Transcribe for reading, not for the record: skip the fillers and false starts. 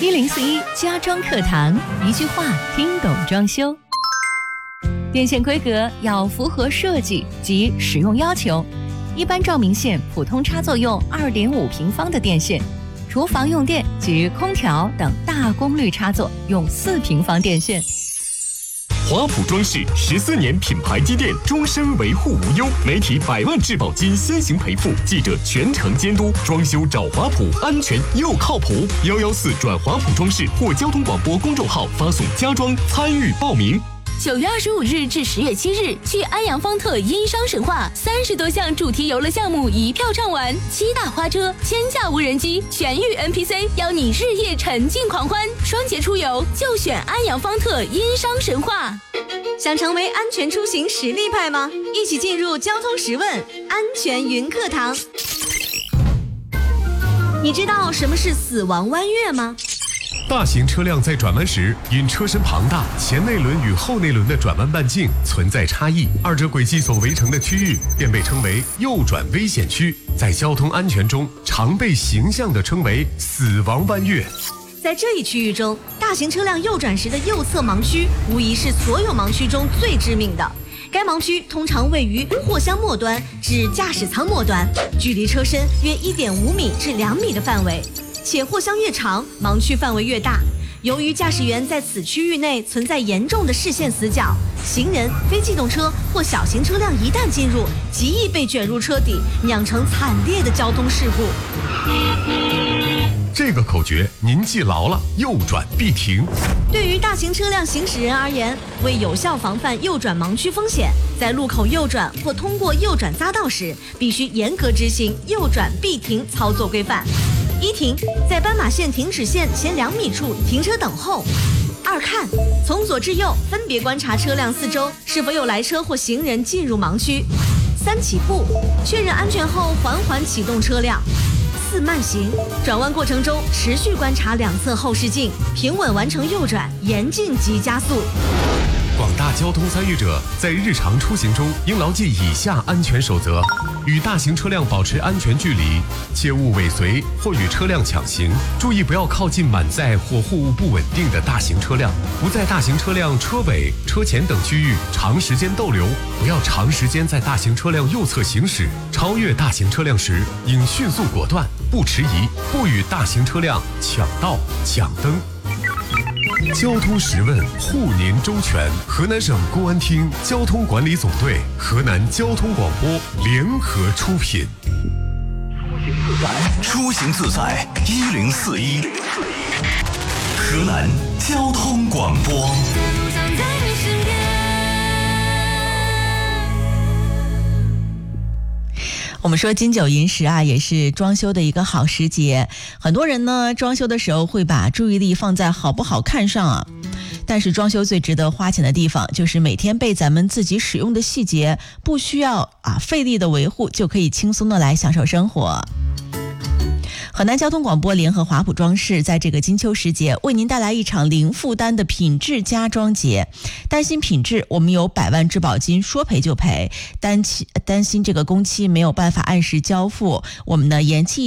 1041家装课堂，一句话听懂装修。电线规格要符合设计及使用要求，一般照明线普通插座用2.5平方的电线，厨房用电及空调等大功率插座用4平方电线。 华普装饰14年品牌积淀，终身维护无忧，媒体100万质保金先行赔付，记者全程监督，装修找华普，安全又靠谱。114转华普装饰或交通广播公众号发送家装参与报名。 9月25日至10月7日，去安阳方特殷商神话，30多项主题游乐项目一票畅玩，7大花车、1000架无人机、全域 NPC， 邀你日夜沉浸狂欢。双节出游就选安阳方特殷商神话。 想成为安全出行实力派吗？一起进入交通十问安全云课堂。你知道什么是死亡弯月吗？ 大型车辆在转弯时，因车身庞大，前内轮与后内轮的转弯半径存在差异，二者轨迹所围成的区域便被称为右转危险区，在交通安全中常被形象地称为死亡弯月。 在这一区域中，大型车辆右转时的右侧盲区无疑是所有盲区中最致命的。该盲区通常位于货箱末端至驾驶舱末端，距离车身约1.5米至2米的范围，且货箱越长，盲区范围越大。由于驾驶员在此区域内存在严重的视线死角，行人、非机动车或小型车辆一旦进入，极易被卷入车底，酿成惨烈的交通事故。 这个口诀您记牢了，右转必停。 对于大型车辆行驶人而言，为有效防范右转盲区风险，在路口右转或通过右转匝道时，必须严格执行右转必停操作规范。1停，在斑马线停止线前2米处停车等候。2看，从左至右分别观察车辆四周是否有来车或行人进入盲区。3起步，确认安全后缓缓启动车辆。4慢行，转弯过程中持续观察两侧后视镜，平稳完成右转，严禁急加速。 广大交通参与者在日常出行中应牢记以下安全守则：与大型车辆保持安全距离，切勿尾随或与车辆抢行，注意不要靠近满载或货物不稳定的大型车辆，不在大型车辆车尾、车前等区域长时间逗留，不要长时间在大型车辆右侧行驶，超越大型车辆时应迅速果断，不迟疑，不与大型车辆抢道、抢灯。交通十问，护您周全。河南省公安厅交通管理总队、河南交通广播联合出品。 出行自在1041，河南交通广播。 我们说金九银十啊，也是装修的一个好时节。很多人呢，装修的时候会把注意力放在好不好看上啊。但是装修最值得花钱的地方，就是每天被咱们自己使用的细节，不需要费力的维护，就可以轻松的来享受生活。河南交通广播联合华普装饰在这个金秋时节为您带来一场零负担的品质家装节。担心品质，我们有100万质保金，说赔就赔。担心这个工期没有办法按时交付，我们呢延期